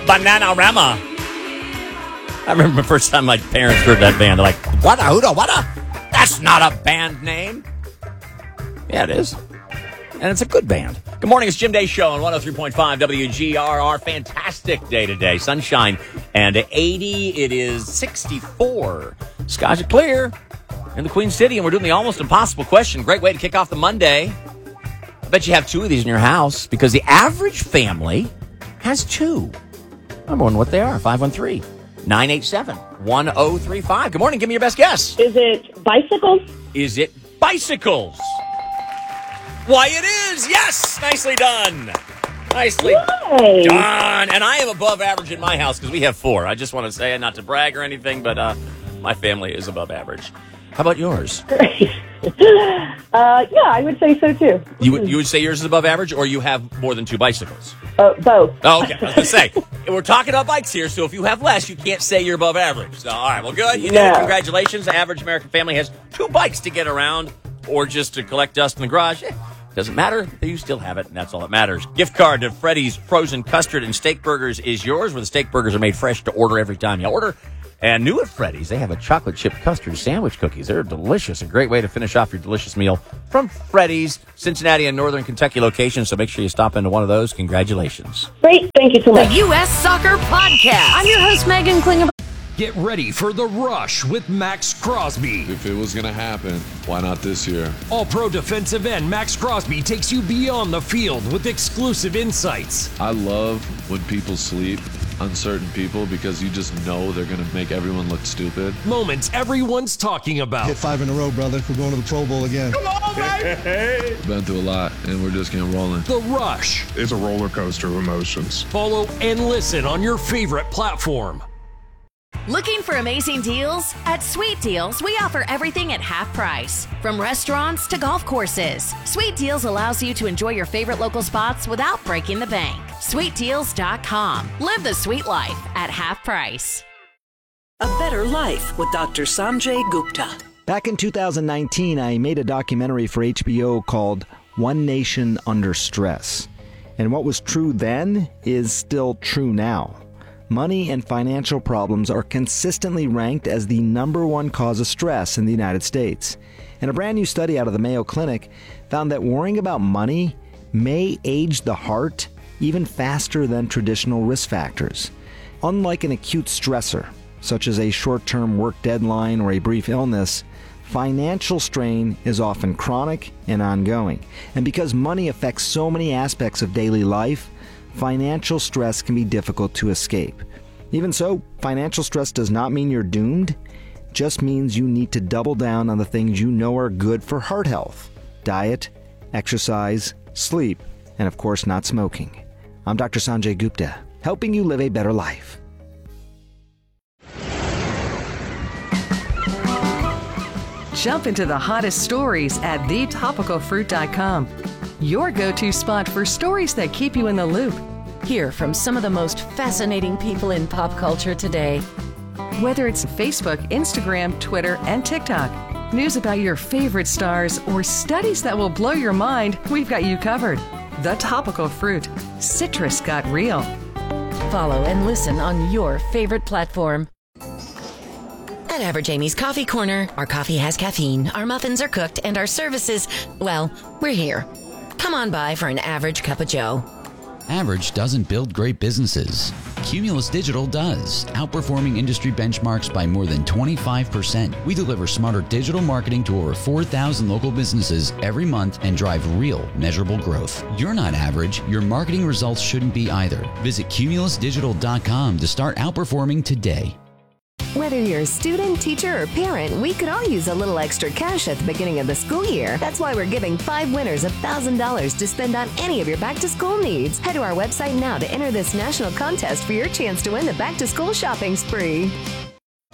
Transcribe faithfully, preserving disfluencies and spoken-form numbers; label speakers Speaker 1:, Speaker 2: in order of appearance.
Speaker 1: Bananarama. I remember the first time my parents heard that band. They're like, what a, who, what a, that's not a band name. Yeah, it is. And it's a good band. Good morning, it's Jim Day Show on one oh three point five W G R R. Fantastic day today. Sunshine and eighty. It is sixty-four. Skies are clear in the Queen City, and we're doing the almost impossible question. Great way to kick off the Monday. I bet you have two of these in your house because the average family has two. I'm wondering what they are. five one three, nine eight seven, one oh three five. Good morning. Give me your best guess.
Speaker 2: Is it bicycles?
Speaker 1: Is it bicycles? Why, it is. Yes. Nicely done. Nicely
Speaker 2: Yay.
Speaker 1: done. And I am above average in my house because we have four. I just want to say, not to brag or anything, but uh, my family is above average. How about yours?
Speaker 2: Great. uh, yeah, I would say so, too.
Speaker 1: You would, you would say yours is above average, or you have more than two bicycles?
Speaker 2: Uh, both.
Speaker 1: Oh, okay. I was going to say, we're talking about bikes here, so if you have less, you can't say you're above average. So, all right, well, good. You did
Speaker 2: No.
Speaker 1: it. Congratulations. The average American family has two bikes to get around or just to collect dust in the garage. Eh, doesn't matter. You still have it, and that's all that matters. Gift card to Freddy's Frozen Custard and Steak Burgers is yours, where the steak burgers are made fresh to order every time you order. And new at Freddy's, they have a chocolate chip custard sandwich cookies. They're delicious. A great way to finish off your delicious meal from Freddy's, Cincinnati and Northern Kentucky locations. So make sure you stop into one of those. Congratulations.
Speaker 2: Great. Thank you so much.
Speaker 3: The U S Soccer Podcast. I'm your host, Megan Klingenberg.
Speaker 4: Get ready for The Rush with Max Crosby.
Speaker 5: If it was going to happen, why not this year?
Speaker 4: All-pro defensive end Max Crosby takes you beyond the field with exclusive insights.
Speaker 5: I love when people sleep on certain people because you just know they're going to make everyone look stupid.
Speaker 4: Moments everyone's talking about.
Speaker 6: Hit five in a row, brother. We're going to the Pro Bowl again.
Speaker 5: Come on, baby! Been through a lot, and we're just getting rolling.
Speaker 4: The Rush.
Speaker 7: It's a roller coaster of emotions.
Speaker 4: Follow and listen on your favorite platform.
Speaker 3: Looking for amazing deals? At Sweet Deals, we offer everything at half price. From restaurants to golf courses, Sweet Deals allows you to enjoy your favorite local spots without breaking the bank. sweet deals dot com. Live the sweet life at half price.
Speaker 8: A Better Life with Doctor Sanjay Gupta.
Speaker 9: Back in two thousand nineteen, I made a documentary for H B O called One Nation Under Stress. And what was true then is still true now. Money and financial problems are consistently ranked as the number one cause of stress in the United States. And a brand new study out of the Mayo Clinic found that worrying about money may age the heart even faster than traditional risk factors. Unlike an acute stressor, such as a short-term work deadline or a brief illness, financial strain is often chronic and ongoing. And because money affects so many aspects of daily life, financial stress can be difficult to escape. Even so, financial stress does not mean you're doomed. It just means you need to double down on the things you know are good for heart health: diet, exercise, sleep, and of course not smoking. I'm Doctor Sanjay Gupta, helping you live a better life.
Speaker 10: Jump into the hottest stories at the topical fruit dot com. Your go-to spot for stories that keep you in the loop.
Speaker 3: Hear from some of the most fascinating people in pop culture today.
Speaker 10: Whether it's Facebook, Instagram, Twitter, and TikTok, news about your favorite stars, or studies that will blow your mind, we've got you covered. The Topical Fruit. Citrus got real.
Speaker 3: Follow and listen on your favorite platform. At Average Amy's Coffee Corner, our coffee has caffeine, our muffins are cooked, and our services, well, we're here. Come on by for an average cup of joe.
Speaker 11: Average doesn't build great businesses. Cumulus Digital does, outperforming industry benchmarks by more than twenty-five percent. We deliver smarter digital marketing to over four thousand local businesses every month and drive real, measurable growth. You're not average. Your marketing results shouldn't be either. Visit cumulus digital dot com to start outperforming today.
Speaker 12: Whether you're a student, teacher, or parent, we could all use a little extra cash at the beginning of the school year. That's why we're giving five winners one thousand dollars to spend on any of your back-to-school needs. Head to our website now to enter this national contest for your chance to win the back-to-school shopping spree.